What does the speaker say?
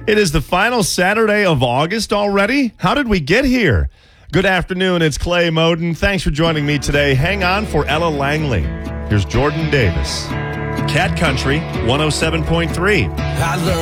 It is the final Saturday of August already. How did we get here? Good afternoon. It's Clay Moden. Thanks for joining me today. Hang on for Ella Langley. Here's Jordan Davis. Cat Country 107.3.